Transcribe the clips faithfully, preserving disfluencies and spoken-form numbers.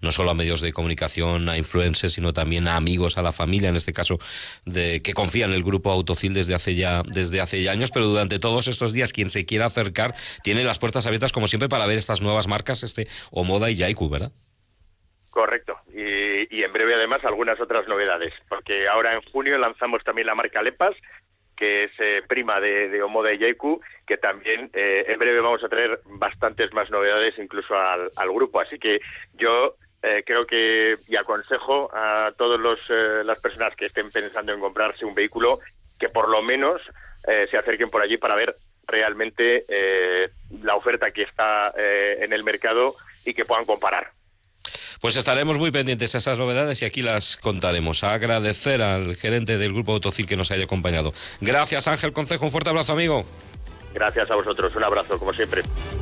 no solo a medios de comunicación, a influencers, sino también a amigos, a la familia, en este caso, de que confían en el grupo Autocil desde hace ya desde hace ya años, pero durante todos estos días quien se quiera acercar tiene las puertas abiertas como siempre para ver estas nuevas marcas, este Omoda y Yaiku, ¿verdad? Correcto, y, y en breve además algunas otras novedades, porque ahora en junio lanzamos también la marca Lepas, que es eh, prima de, de Omoda y Yaiku, que también eh, en breve vamos a traer bastantes más novedades incluso al, al grupo, así que yo eh, creo que y aconsejo a todas eh, las personas que estén pensando en comprarse un vehículo que por lo menos eh, se acerquen por allí para ver realmente eh, la oferta que está eh, en el mercado y que puedan comparar. Pues estaremos muy pendientes de esas novedades y aquí las contaremos. A agradecer al gerente del Grupo Autocil que nos haya acompañado. Gracias, Ángel Concejo. Un fuerte abrazo, amigo. Gracias a vosotros. Un abrazo, como siempre.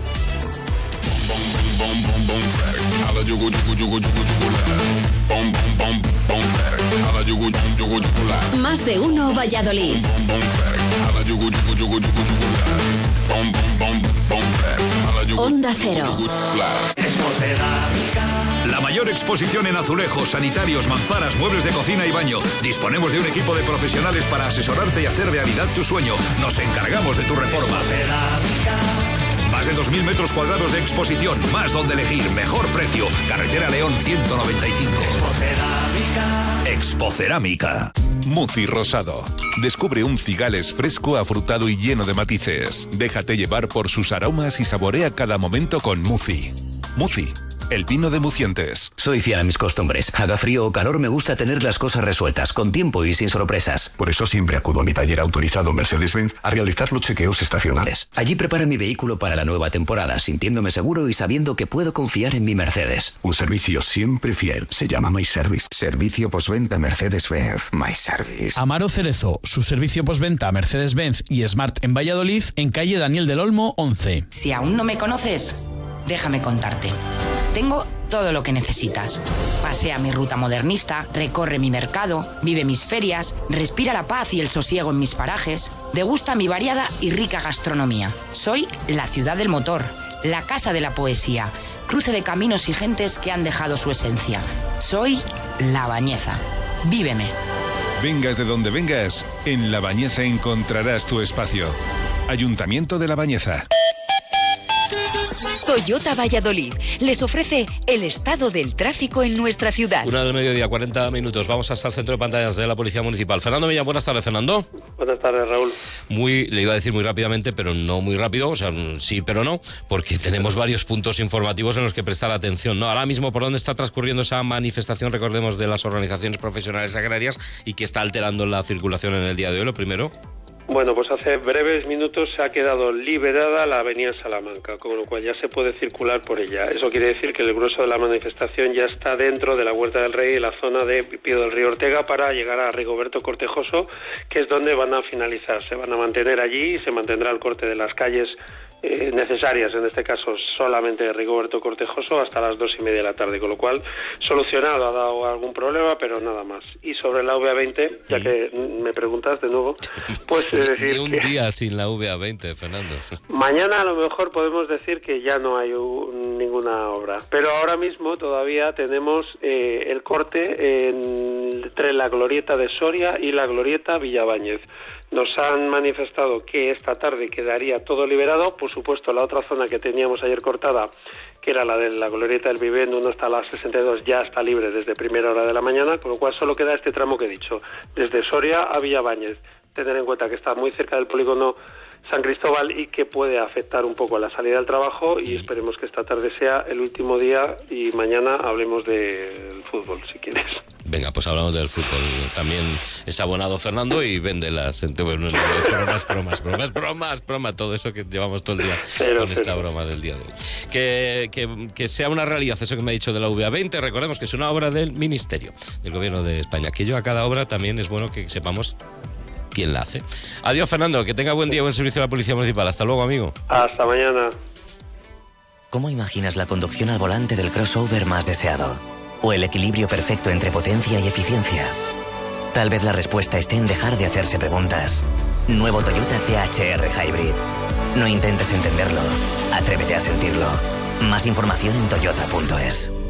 Más de uno Valladolid. Onda Cero. La mayor exposición en azulejos, sanitarios, mamparas, muebles de cocina y baño. Disponemos de un equipo de profesionales para asesorarte y hacer realidad tu sueño. Nos encargamos de tu reforma. Más de dos mil metros cuadrados de exposición, más donde elegir, mejor precio. Carretera León ciento noventa y cinco. Expocerámica. Expocerámica. Muzi Rosado. Descubre un Cigales fresco, afrutado y lleno de matices. Déjate llevar por sus aromas y saborea cada momento con Muzi. Muzi, el vino de Mucientes. Soy fiel a mis costumbres. Haga frío o calor, me gusta tener las cosas resueltas, con tiempo y sin sorpresas. Por eso siempre acudo a mi taller autorizado Mercedes-Benz a realizar los chequeos estacionales. Allí preparo mi vehículo para la nueva temporada, sintiéndome seguro y sabiendo que puedo confiar en mi Mercedes. Un servicio siempre fiel. Se llama My Service. Servicio postventa Mercedes-Benz. My Service. Amaro Cerezo, su servicio postventa Mercedes-Benz y Smart en Valladolid, en calle Daniel del Olmo, once. Si aún no me conoces, déjame contarte. Tengo todo lo que necesitas. Pasea mi ruta modernista, recorre mi mercado, vive mis ferias, respira la paz y el sosiego en mis parajes, degusta mi variada y rica gastronomía. Soy la ciudad del motor, la casa de la poesía, cruce de caminos y gentes que han dejado su esencia. Soy La Bañeza. Víveme. Vengas de donde vengas, en La Bañeza encontrarás tu espacio. Ayuntamiento de La Bañeza. Toyota Valladolid les ofrece el estado del tráfico en nuestra ciudad. Una del mediodía, cuarenta minutos. Vamos hasta el centro de pantallas de la Policía Municipal. Fernando Millán, buenas tardes, Fernando. Buenas tardes, Raúl. Muy, le iba a decir muy rápidamente, pero no muy rápido, o sea, sí, pero no, porque tenemos varios puntos informativos en los que prestar atención, ¿no? Ahora mismo, ¿por dónde está transcurriendo esa manifestación, recordemos, de las organizaciones profesionales agrarias y que está alterando la circulación en el día de hoy? Lo primero. Bueno, pues hace breves minutos se ha quedado liberada la avenida Salamanca, con lo cual ya se puede circular por ella. Eso quiere decir que el grueso de la manifestación ya está dentro de la Huerta del Rey y la zona de Pío del Río Ortega para llegar a Rigoberto Cortejoso, que es donde van a finalizar. Se van a mantener allí y se mantendrá el corte de las calles eh, necesarias, en este caso solamente Rigoberto Cortejoso, hasta las dos y media de la tarde, con lo cual solucionado, ha dado algún problema, pero nada más. Y sobre la V A veinte, ya que me preguntas de nuevo, pues es decir, ni un que día sin la V A veinte, Fernando. Mañana a lo mejor podemos decir que ya no hay un, ninguna obra, pero ahora mismo todavía tenemos eh, el corte en, entre la glorieta de Soria y la glorieta Villaváñez. Nos han manifestado que esta tarde quedaría todo liberado. Por supuesto, la otra zona que teníamos ayer cortada, que era la de la glorieta del Vivendo, uno hasta las sesenta y dos, ya está libre desde primera hora de la mañana, con lo cual solo queda este tramo que he dicho, desde Soria a Villaváñez. Tener en cuenta que está muy cerca del polígono San Cristóbal y que puede afectar un poco la salida del trabajo, y esperemos que esta tarde sea el último día y mañana hablemos del fútbol, si quieres. Venga, pues hablamos del fútbol. También es abonado Fernando y vende las... Bueno, bromas, bromas, bromas, bromas, bromas, todo eso que llevamos todo el día pero, con esta pero. broma del día de hoy. Que, que, que sea una realidad eso que me ha dicho de la V A veinte, recordemos que es una obra del Ministerio, del Gobierno de España, que yo a cada obra también es bueno que sepamos quién la hace. Adiós, Fernando, que tenga buen día, buen servicio a la Policía Municipal. Hasta luego, amigo. Hasta mañana. ¿Cómo imaginas la conducción al volante del crossover más deseado? ¿O el equilibrio perfecto entre potencia y eficiencia? Tal vez la respuesta esté en dejar de hacerse preguntas. Nuevo Toyota T H R Hybrid. No intentes entenderlo, atrévete a sentirlo. Más información en toyota punto es.